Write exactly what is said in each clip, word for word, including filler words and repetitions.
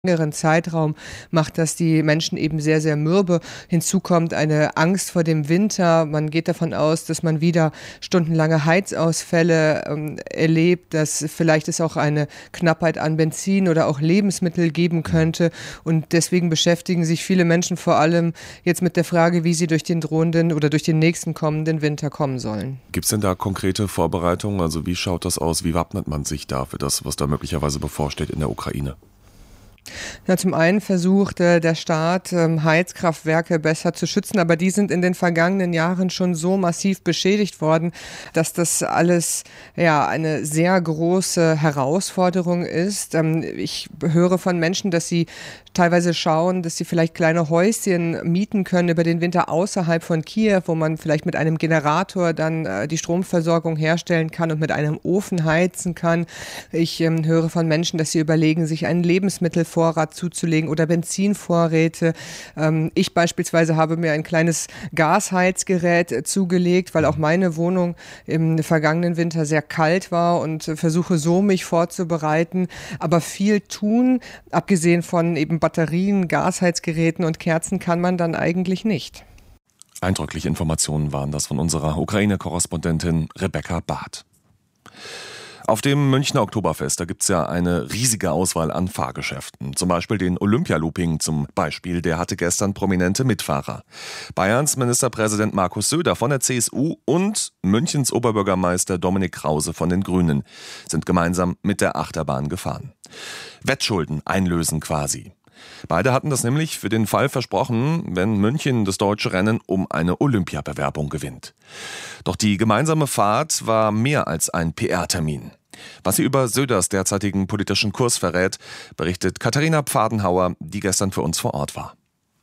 längeren Zeitraum macht das die Menschen eben sehr, sehr mürbe. Hinzu kommt eine Angst vor dem Winter. Man geht davon aus, dass man wieder stundenlange Heizausfälle ähm, erlebt, dass vielleicht es auch eine Knappheit an Benzin oder auch Lebensmittel geben könnte. Und deswegen beschäftigen sich viele Menschen vor allem jetzt mit der Frage, wie sie durch den drohenden oder durch den nächsten kommenden Winter kommen sollen. Gibt es denn da konkrete Vorbereitungen? Also wie schaut das aus? Wie wappnet man sich da für das, was da möglicherweise bevorsteht in der Ukraine? Ja, zum einen versucht äh, der Staat, ähm, Heizkraftwerke besser zu schützen, aber die sind in den vergangenen Jahren schon so massiv beschädigt worden, dass das alles ja eine sehr große Herausforderung ist. Ähm, ich höre von Menschen, dass sie teilweise schauen, dass sie vielleicht kleine Häuschen mieten können über den Winter außerhalb von Kiew, wo man vielleicht mit einem Generator dann äh, die Stromversorgung herstellen kann und mit einem Ofen heizen kann. Ich ähm, höre von Menschen, dass sie überlegen, sich einen Lebensmittelvorrat zuzulegen oder Benzinvorräte. Ähm, ich beispielsweise habe mir ein kleines Gasheizgerät äh, zugelegt, weil auch meine Wohnung im vergangenen Winter sehr kalt war und äh, versuche so mich vorzubereiten. Aber viel tun, abgesehen von eben Batterien, Gasheizgeräten und Kerzen, kann man dann eigentlich nicht. Eindrückliche Informationen waren das von unserer Ukraine-Korrespondentin Rebecca Barth. Auf dem Münchner Oktoberfest, da gibt es ja eine riesige Auswahl an Fahrgeschäften. Zum Beispiel den Olympia-Looping zum Beispiel, der hatte gestern prominente Mitfahrer. Bayerns Ministerpräsident Markus Söder von der C S U und Münchens Oberbürgermeister Dominik Krause von den Grünen sind gemeinsam mit der Achterbahn gefahren. Wettschulden einlösen quasi. Beide hatten das nämlich für den Fall versprochen, wenn München das deutsche Rennen um eine Olympiabewerbung gewinnt. Doch die gemeinsame Fahrt war mehr als ein P R-Termin. Was sie über Söders derzeitigen politischen Kurs verrät, berichtet Katharina Pfadenhauer, die gestern für uns vor Ort war.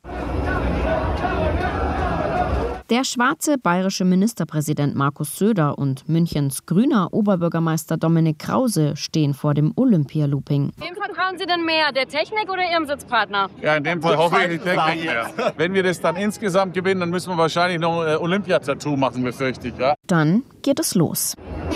Der schwarze bayerische Ministerpräsident Markus Söder und Münchens grüner Oberbürgermeister Dominik Krause stehen vor dem Olympia-Looping. Wem vertrauen Sie denn mehr, der Technik oder Ihrem Sitzpartner? Ja, in dem Fall hoffe ich die Technik mehr. Wenn wir das dann insgesamt gewinnen, dann müssen wir wahrscheinlich noch ein Olympia-Tattoo machen, befürchte ich. Ja? Dann geht es los.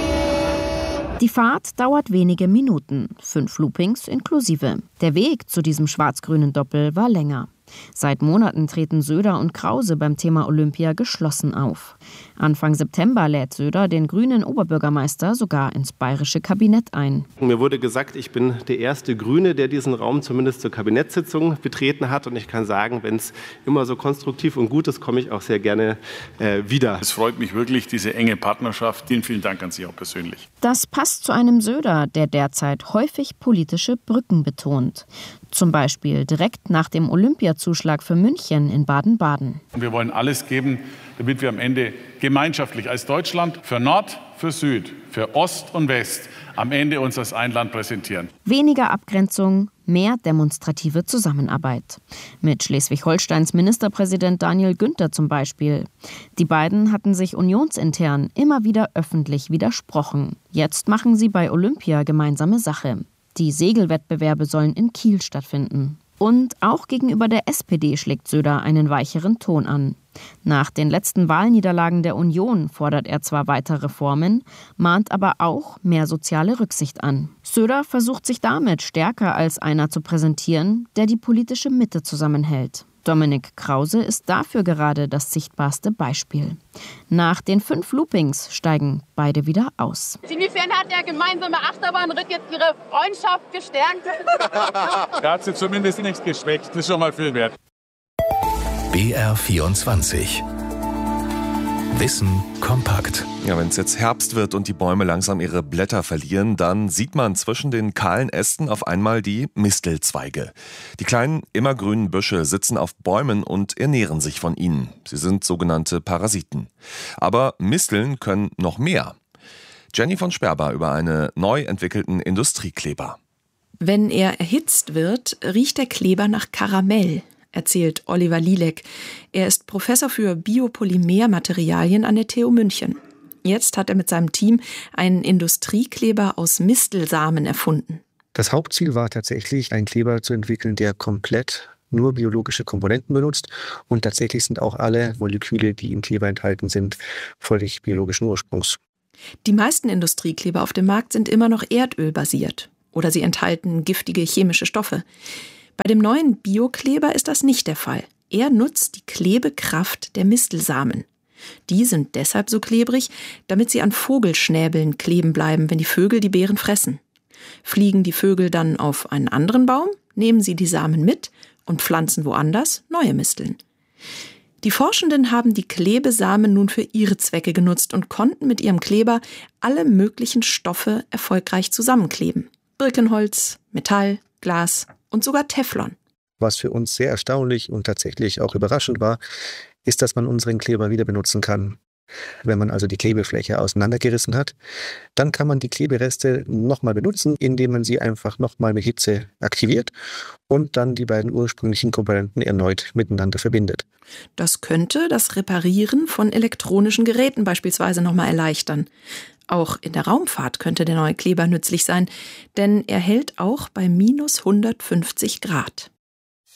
Die Fahrt dauert wenige Minuten, fünf Loopings inklusive. Der Weg zu diesem schwarz-grünen Doppel war länger. Seit Monaten treten Söder und Krause beim Thema Olympia geschlossen auf. Anfang September lädt Söder den grünen Oberbürgermeister sogar ins bayerische Kabinett ein. Mir wurde gesagt, ich bin der erste Grüne, der diesen Raum zumindest zur Kabinettssitzung betreten hat. Und ich kann sagen, wenn es immer so konstruktiv und gut ist, komme ich auch sehr gerne äh, wieder. Es freut mich wirklich, diese enge Partnerschaft. Vielen, vielen Dank an Sie auch persönlich. Das passt zu einem Söder, der derzeit häufig politische Brücken betont. Zum Beispiel direkt nach dem Olympiazuschlag für München in Baden-Baden. Wir wollen alles geben, damit wir am Ende gemeinschaftlich als Deutschland für Nord, für Süd, für Ost und West am Ende uns als ein Land präsentieren. Weniger Abgrenzung, mehr demonstrative Zusammenarbeit. Mit Schleswig-Holsteins Ministerpräsident Daniel Günther zum Beispiel. Die beiden hatten sich unionsintern immer wieder öffentlich widersprochen. Jetzt machen sie bei Olympia gemeinsame Sache. Die Segelwettbewerbe sollen in Kiel stattfinden. Und auch gegenüber der S P D schlägt Söder einen weicheren Ton an. Nach den letzten Wahlniederlagen der Union fordert er zwar weiter Reformen, mahnt aber auch mehr soziale Rücksicht an. Söder versucht sich damit stärker als einer zu präsentieren, der die politische Mitte zusammenhält. Dominik Krause ist dafür gerade das sichtbarste Beispiel. Nach den fünf Loopings steigen beide wieder aus. Inwiefern hat der gemeinsame Achterbahnritt jetzt Ihre Freundschaft gestärkt? Da hat sie zumindest nichts geschwächt. Das ist schon mal viel wert. B R vierundzwanzig. Wissen kompakt. Ja, wenn es jetzt Herbst wird und die Bäume langsam ihre Blätter verlieren, dann sieht man zwischen den kahlen Ästen auf einmal die Mistelzweige. Die kleinen, immergrünen Büsche sitzen auf Bäumen und ernähren sich von ihnen. Sie sind sogenannte Parasiten. Aber Misteln können noch mehr. Jenny von Sperber über einen neu entwickelten Industriekleber. Wenn er erhitzt wird, riecht der Kleber nach Karamell, erzählt Oliver Lielek. Er ist Professor für Biopolymermaterialien an der T U München. Jetzt hat er mit seinem Team einen Industriekleber aus Mistelsamen erfunden. Das Hauptziel war tatsächlich, einen Kleber zu entwickeln, der komplett nur biologische Komponenten benutzt. Und tatsächlich sind auch alle Moleküle, die im Kleber enthalten sind, völlig biologischen Ursprungs. Die meisten Industriekleber auf dem Markt sind immer noch erdölbasiert oder sie enthalten giftige chemische Stoffe. Bei dem neuen Biokleber ist das nicht der Fall. Er nutzt die Klebekraft der Mistelsamen. Die sind deshalb so klebrig, damit sie an Vogelschnäbeln kleben bleiben, wenn die Vögel die Beeren fressen. Fliegen die Vögel dann auf einen anderen Baum, nehmen sie die Samen mit und pflanzen woanders neue Misteln. Die Forschenden haben die Klebesamen nun für ihre Zwecke genutzt und konnten mit ihrem Kleber alle möglichen Stoffe erfolgreich zusammenkleben. Birkenholz, Metall, Glas und sogar Teflon. Was für uns sehr erstaunlich und tatsächlich auch überraschend war, ist, dass man unseren Kleber wieder benutzen kann. Wenn man also die Klebefläche auseinandergerissen hat, dann kann man die Klebereste nochmal benutzen, indem man sie einfach nochmal mit Hitze aktiviert und dann die beiden ursprünglichen Komponenten erneut miteinander verbindet. Das könnte das Reparieren von elektronischen Geräten beispielsweise nochmal erleichtern. Auch in der Raumfahrt könnte der neue Kleber nützlich sein, denn er hält auch bei minus hundertfünfzig Grad.